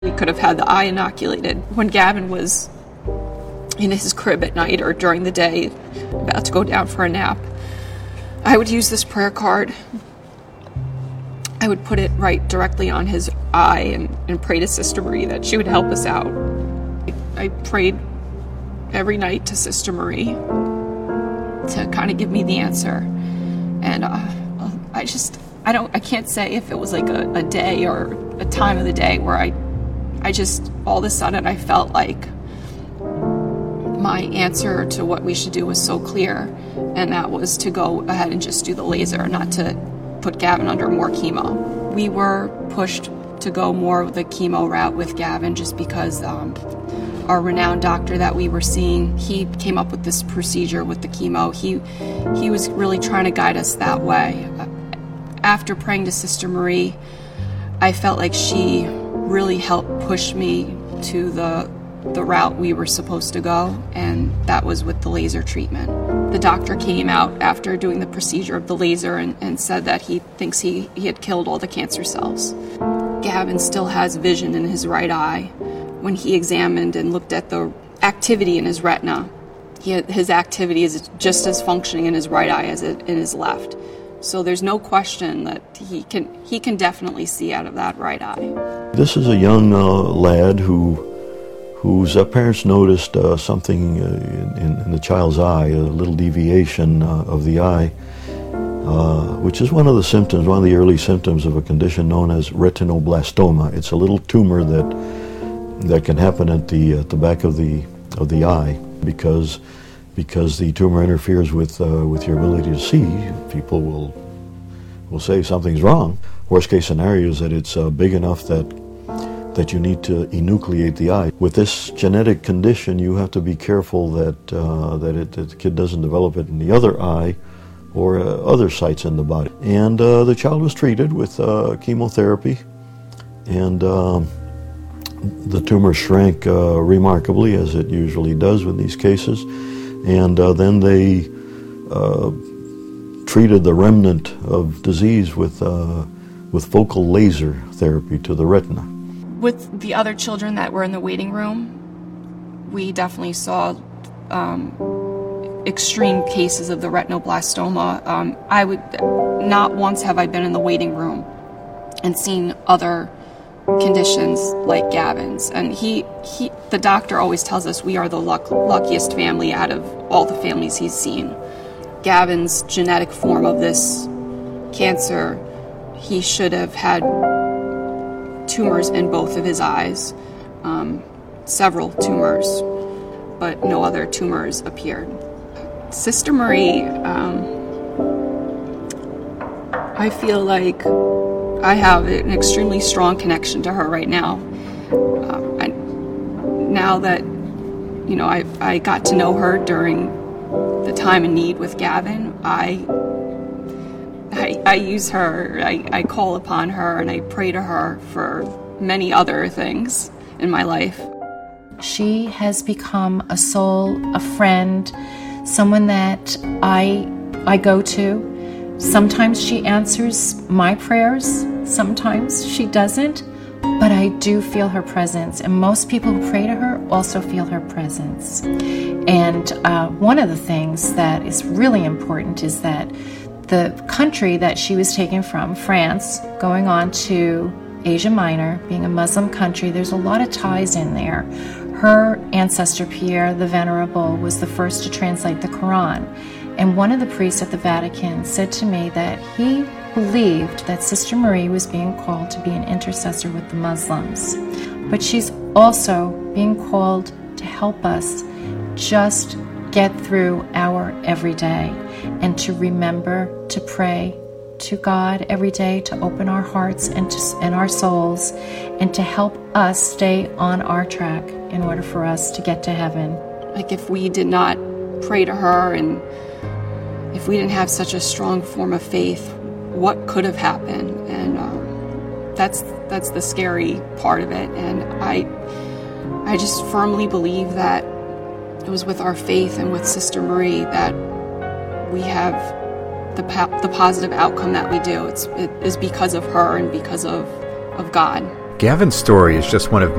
We could have had the eye inoculated. When Gavin was in his crib at night or during the day, about to go down for a nap, I would use this prayer card. I would put it right directly on his eye and pray to Sister Marie that she would help us out. I prayed every night to Sister Marie to kind of give me the answer. And I can't say if it was like a day or a time of the day where I just, all of a sudden I felt like my answer to what we should do was so clear, and that was to go ahead and just do the laser, not to put Gavin under more chemo. We were pushed to go more of the chemo route with Gavin just because our renowned doctor that we were seeing, he came up with this procedure with the chemo. He was really trying to guide us that way. After praying to Sister Marie, I felt like she really helped push me to the route we were supposed to go, and that was with the laser treatment. The doctor came out after doing the procedure of the laser and said that he thinks he had killed all the cancer cells. Gavin still has vision in his right eye. When he examined and looked at the activity in his retina, his activity is just as functioning in his right eye as in his left. So there's no question that he can definitely see out of that right eye. This is a young lad whose parents noticed something in the child's eye, a little deviation of the eye, which is one of the early symptoms of a condition known as retinoblastoma. It's a little tumor that can happen at the back of the eye because the tumor interferes with your ability to see. People will say something's wrong. Worst case scenario is that it's big enough that you need to enucleate the eye. With this genetic condition, you have to be careful that the kid doesn't develop it in the other eye or other sites in the body. And the child was treated with chemotherapy, and the tumor shrank remarkably, as it usually does in these cases. And then they treated the remnant of disease with focal laser therapy to the retina. With the other children that were in the waiting room, we definitely saw extreme cases of the retinoblastoma. Not once have I been in the waiting room and seen other conditions like Gavin's. And the doctor always tells us we are the luckiest family out of all the families he's seen. Gavin's genetic form of this cancer, he should have had tumors in both of his eyes, several tumors, but no other tumors appeared. Sister Marie, I feel like I have an extremely strong connection to her right now. Now that, I got to know her during the time of need with Gavin, I use her, I call upon her, and I pray to her for many other things in my life. She has become a soul, a friend, someone that I go to. Sometimes she answers my prayers, sometimes she doesn't, but I do feel her presence, and most people who pray to her also feel her presence. And one of the things that is really important is that the country that she was taken from, France, going on to Asia Minor, being a Muslim country, there's a lot of ties in there. Her ancestor, Pierre the Venerable, was the first to translate the Quran. And one of the priests at the Vatican said to me that he believed that Sister Marie was being called to be an intercessor with the Muslims. But she's also being called to help us just get through our everyday and to remember to pray to God every day, to open our hearts and our souls, and to help us stay on our track in order for us to get to heaven. Like, if we did not pray to her and if we didn't have such a strong form of faith, what could have happened? And that's the scary part of it. And I just firmly believe that it was with our faith and with Sister Marie that we have the positive outcome that we do. It is because of her and because of God. Gavin's story is just one of